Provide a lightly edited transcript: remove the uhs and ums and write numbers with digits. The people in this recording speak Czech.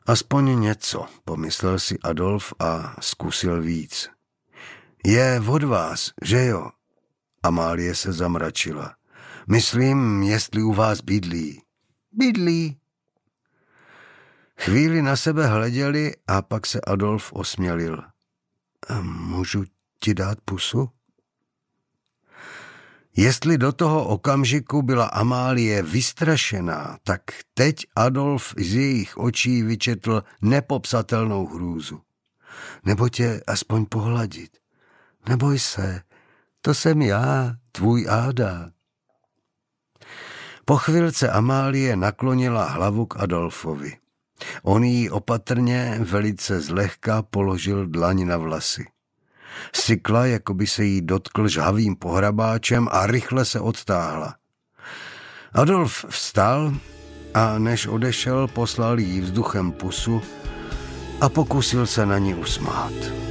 Aspoň něco, pomyslel si Adolf a zkusil víc. Je od vás, že jo? Amálie se zamračila. Myslím, jestli u vás bydlí. Bydlí. Chvíli na sebe hleděli a pak se Adolf osmělil. Můžu ti dát pusu? Jestli do toho okamžiku byla Amálie vystrašená, tak teď Adolf z jejich očí vyčetl nepopsatelnou hrůzu. Nebo tě aspoň pohladit. Neboj se, to jsem já, tvůj Áda. Po chvilce Amálie naklonila hlavu k Adolfovi. On jí opatrně, velice zlehka položil dlaň na vlasy. Sykla, jako by se jí dotkl žhavým pohrabáčem a rychle se odtáhla. Adolf vstal a než odešel, poslal jí vzduchem pusu a pokusil se na ní usmát.